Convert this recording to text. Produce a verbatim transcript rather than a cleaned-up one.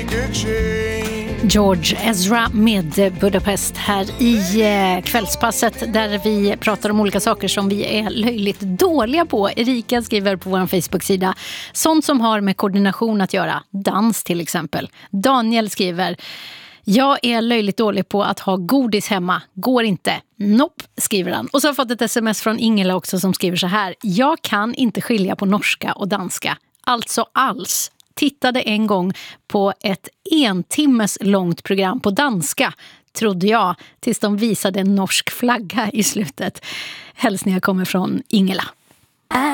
George Ezra med Budapest här i eh, kvällspasset där vi pratar om olika saker som vi är löjligt dåliga på. Erika skriver på vår Facebook-sida sånt som har med koordination att göra, dans till exempel. Daniel skriver: jag är löjligt dålig på att ha godis hemma. Går inte. Nopp, skriver han. Och så har jag fått ett sms från Ingela också som skriver så här: jag kan inte skilja på norska och danska. Alltså alls. Tittade en gång på ett en timmes långt program på danska, trodde jag, tills de visade en norsk flagga i slutet. Hälsningar kommer från Ingela.